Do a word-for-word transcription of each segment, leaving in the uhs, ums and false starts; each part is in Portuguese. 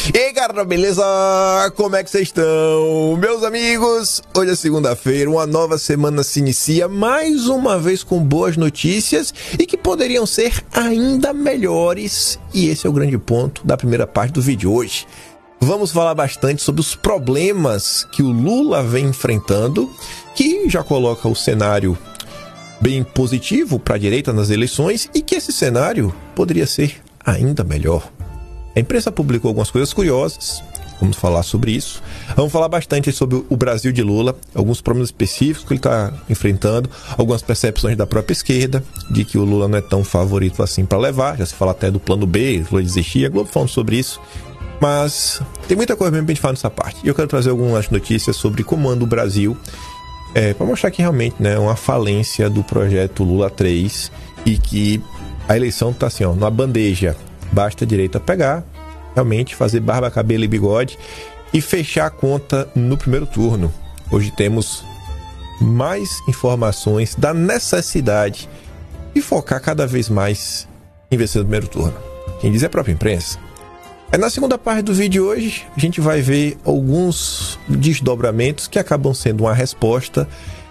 E aí, galera, beleza? Como é que vocês estão? Meus amigos, hoje é segunda-feira, uma nova semana se inicia, mais uma vez com boas notícias e que poderiam ser ainda melhores. E esse é o grande ponto da primeira parte do vídeo hoje. Vamos falar bastante sobre os problemas que o Lula vem enfrentando, que já coloca o cenário bem positivo para a direita nas eleições e que esse cenário poderia ser ainda melhor. A imprensa publicou algumas coisas curiosas, vamos falar sobre isso. Vamos falar bastante sobre o Brasil de Lula, alguns problemas específicos que ele está enfrentando, algumas percepções da própria esquerda, de que o Lula não é tão favorito assim para levar, já se fala até do plano B, Lula desistir, a Globo falando sobre isso. Mas tem muita coisa mesmo pra gente falar nessa parte. E eu quero trazer algumas notícias sobre como anda o Brasil, é, para mostrar que realmente, né, é uma falência do projeto Lula três e que a eleição tá assim, ó, numa bandeja. Basta a direita pegar, realmente fazer barba, cabelo e bigode e fechar a conta no primeiro turno. Hoje temos mais informações da necessidade de focar cada vez mais em vencer no primeiro turno. Quem diz é a própria imprensa. Aí na segunda parte do vídeo hoje, a gente vai ver alguns desdobramentos que acabam sendo uma resposta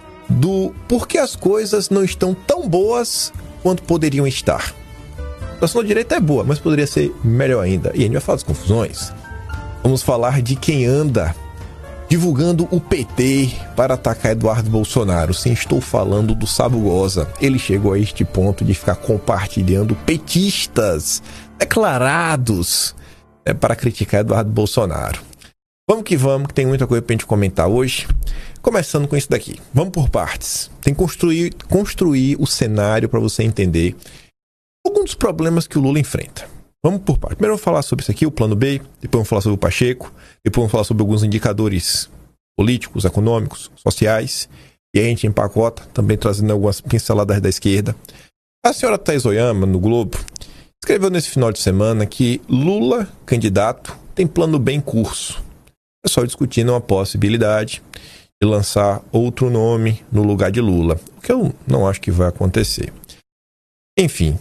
do porquê as coisas não estão tão boas quanto poderiam estar. A situação da direita é boa, mas poderia ser melhor ainda. E a gente vai falar das confusões. Vamos falar de quem anda divulgando o P T para atacar Eduardo Bolsonaro. Sim, estou falando do Sabugosa. Ele chegou a este ponto de ficar compartilhando petistas declarados, né, para criticar Eduardo Bolsonaro. Vamos que vamos, que tem muita coisa para a gente comentar hoje. Começando com isso daqui. Vamos por partes. Tem que construir, construir o cenário para você entender alguns dos problemas que o Lula enfrenta. Vamos por partes. Primeiro vamos falar sobre isso aqui, o plano B, depois vamos falar sobre o Pacheco, depois vamos falar sobre alguns indicadores políticos, econômicos, sociais, e aí a gente empacota, também trazendo algumas pinceladas da esquerda. A senhora Thaís Oyama, no Globo, escreveu nesse final de semana que Lula, candidato, tem plano B em curso. O pessoal discutindo uma possibilidade de lançar outro nome no lugar de Lula, o que eu não acho que vai acontecer. Enfim,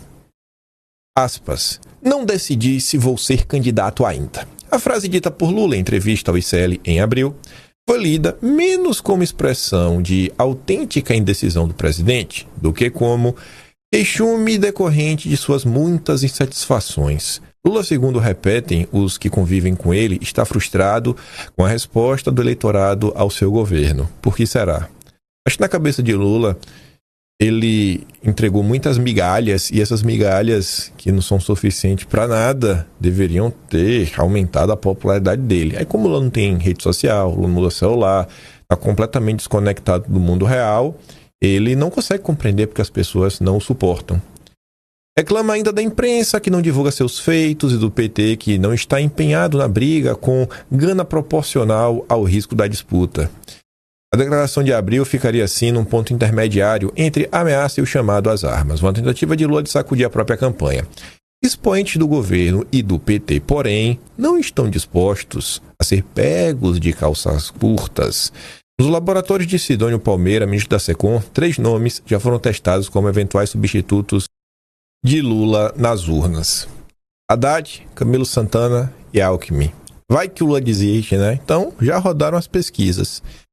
aspas, não decidi se vou ser candidato ainda. A frase dita por Lula em entrevista ao I C L em abril foi lida menos como expressão de autêntica indecisão do presidente do que como queixume decorrente de suas muitas insatisfações. Lula, segundo repetem os que convivem com ele, está frustrado com a resposta do eleitorado ao seu governo. Por que será? Acho que na cabeça de Lula ele entregou muitas migalhas e essas migalhas, que não são suficientes para nada, deveriam ter aumentado a popularidade dele. Aí como o Lula não tem rede social, o Lula não usa celular, está completamente desconectado do mundo real, ele não consegue compreender porque as pessoas não o suportam. Reclama ainda da imprensa que não divulga seus feitos e do P T que não está empenhado na briga com gana proporcional ao risco da disputa. A declaração de abril ficaria assim num ponto intermediário entre a ameaça e o chamado às armas, uma tentativa de Lula de sacudir a própria campanha. Expoentes do governo e do P T, porém, não estão dispostos a ser pegos de calças curtas. Nos laboratórios de Sidônio Palmeira, ministro da SECOM, três nomes já foram testados como eventuais substitutos de Lula nas urnas: Haddad, Camilo Santana e Alckmin. Vai que o Lula desiste, né? Então, já rodaram as pesquisas.